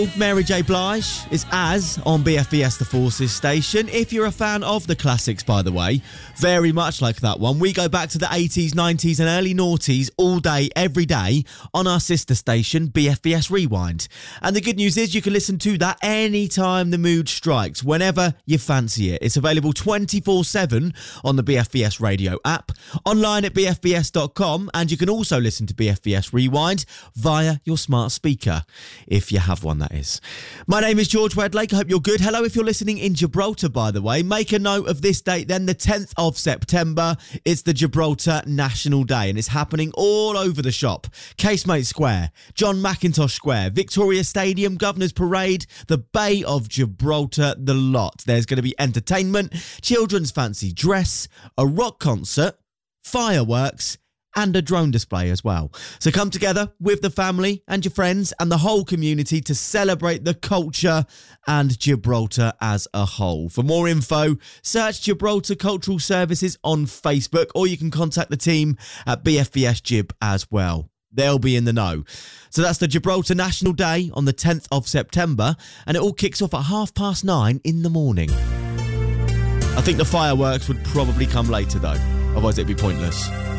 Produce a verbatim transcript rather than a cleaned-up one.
Mary J. Blige is As on B F B S The Forces station. If you're a fan of the classics, by the way, very much like that one, we go back to the eighties, nineties and early noughties all day, every day on our sister station, B F B S Rewind. And the good news is you can listen to that anytime the mood strikes, whenever you fancy it. It's available twenty-four seven on the B F B S radio app, online at b f b s dot com, and you can also listen to B F B S Rewind via your smart speaker, if you have one, that is. My name is George Wedlake. I hope you're good. Hello, if you're listening in Gibraltar, by the way. Make a note of this date then, the tenth of September. It's the Gibraltar National Day, and it's happening all over the shop. Casemate Square, John McIntosh Square, Victoria Stadium, Governor's Parade, the Bay of Gibraltar, the lot. There's going to be entertainment, children's fancy dress, a rock concert, fireworks, and a drone display as well. So come together with the family and your friends and the whole community to celebrate the culture and Gibraltar as a whole. For more info, search Gibraltar Cultural Services on Facebook, or you can contact the team at B F B S Gib as well. They'll be in the know. So that's the Gibraltar National Day on the tenth of September, and it all kicks off at half past nine in the morning. I think the fireworks would probably come later though, otherwise it'd be pointless.